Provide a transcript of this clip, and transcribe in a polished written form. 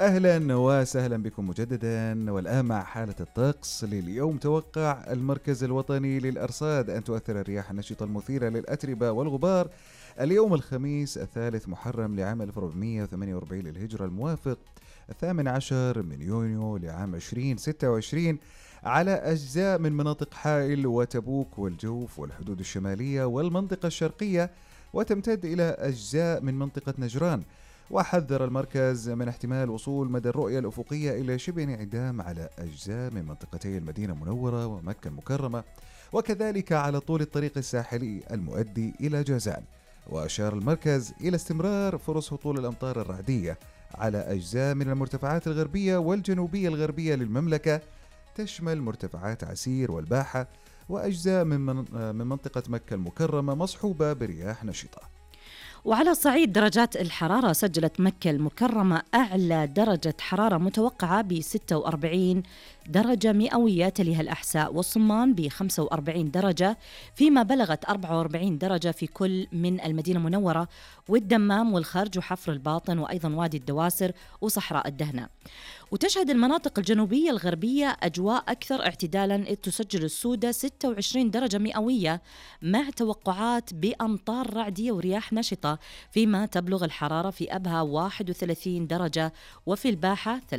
أهلا وسهلا بكم مجددا. والآن مع حالة الطقس لليوم. توقع المركز الوطني للأرصاد أن تؤثر الرياح النشطة المثيرة للأتربة والغبار اليوم الخميس 3 محرم لعام 1448 للهجرة، الموافق 18 من يونيو لعام 2026، على أجزاء من مناطق حائل وتبوك والجوف والحدود الشمالية والمنطقة الشرقية، وتمتد إلى أجزاء من منطقة نجران. وحذر المركز من احتمال وصول مدى الرؤية الأفقية إلى شبه انعدام على أجزاء من منطقتي المدينة المنورة ومكة المكرمة، وكذلك على طول الطريق الساحلي المؤدي إلى جازان. وأشار المركز إلى استمرار فرص هطول الأمطار الرعدية على أجزاء من المرتفعات الغربية والجنوبية الغربية للمملكة، تشمل مرتفعات عسير والباحة وأجزاء من منطقة مكة المكرمة، مصحوبة برياح نشطة. وعلى صعيد درجات الحرارة، سجلت مكة المكرمة أعلى درجة حرارة متوقعة ب 46 درجة مئوية، تليها الأحساء والصمان ب 45 درجة، فيما بلغت 44 درجة في كل من المدينة المنورة والدمام والخرج وحفر الباطن، وأيضا وادي الدواسر وصحراء الدهنة. وتشهد المناطق الجنوبية الغربية أجواء أكثر اعتدالا، إذ تسجل السودة 26 درجة مئوية مع توقعات بأمطار رعدية ورياح نشطة، فيما تبلغ الحرارة في أبها 31 درجة، وفي الباحة